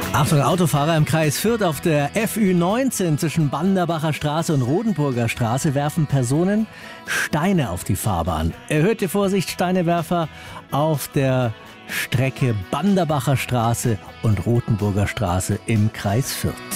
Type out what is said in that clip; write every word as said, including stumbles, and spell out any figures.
Achtung, Autofahrer im Kreis Fürth auf der F Ü neunzehn zwischen Banderbacher Straße und Rodenburger Straße werfen Personen Steine auf die Fahrbahn. Erhöhte Vorsicht, Steinewerfer auf der Strecke Banderbacher Straße und Rodenburger Straße im Kreis Fürth.